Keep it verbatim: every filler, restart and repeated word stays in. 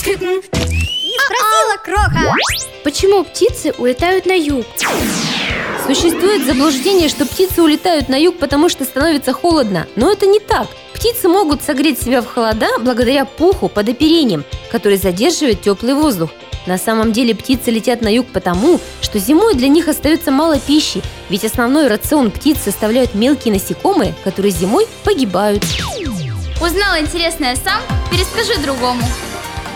И спросила Кроха: почему птицы улетают на юг? Существует заблуждение, что птицы улетают на юг, потому что становится холодно. Но это не так. Птицы могут согреть себя в холода благодаря пуху под оперением, который задерживает теплый воздух. На самом деле птицы летят на юг потому, что зимой для них остается мало пищи, ведь основной рацион птиц составляют мелкие насекомые, которые зимой погибают. Узнал интересное сам, перескажи другому.